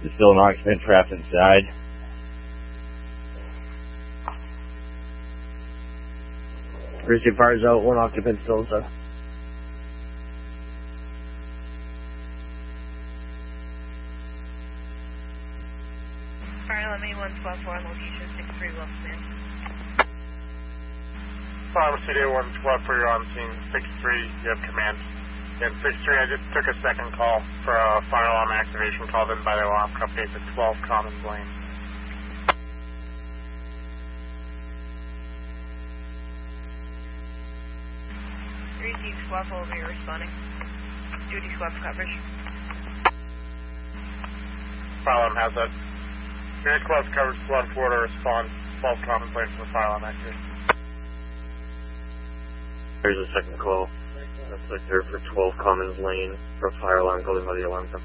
There's still an occupant trapped inside. Emergency fire's out, one occupant still inside. Fire alarm 112 location 63 Wilson. Fire CD 112 for your on scene. 63, you have command. And 63, I just took a second call for a fire alarm activation called in by the alarm company at 12 Commons Lane. Receive squad over here responding. Duty squad coverage. Fire alarm has that. Unit squad's covered, squad 4 to respond. 12 Commons Lane for the fire alarm activation. There's a second call. That's like there for 12 Commons Lane for a fire alarm called in by the alarm company.